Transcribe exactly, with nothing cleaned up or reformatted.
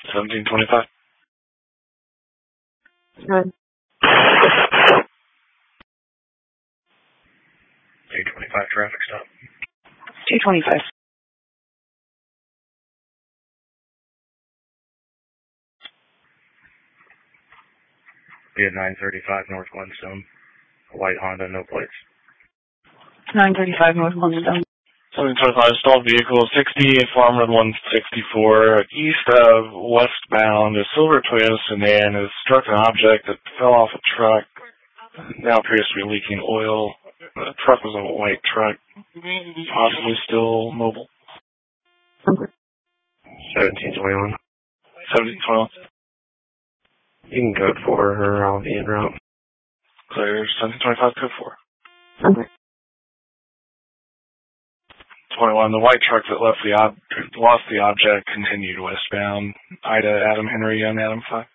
seventeen twenty-five. Nine. eight twenty-five traffic stop. two twenty-five. We had nine thirty-five North Glenstone. A white Honda, no plates. nine thirty-five North Glenstone. seventeen twenty-five stalled vehicle, sixty Farmwood one sixty-four, east of westbound. A silver Toyota sedan has struck an object that fell off a truck. Now appears to be leaking oil. The truck was a white truck, possibly still mobile. seventeen twenty-one. seventeen twenty-one. You can code for her, I'll be en route. Clear, seventeen twenty-five, code four. Okay. twenty-one, the white truck that left the ob- lost the object continued westbound. Ida, Adam, Henry, Young, Adam, five.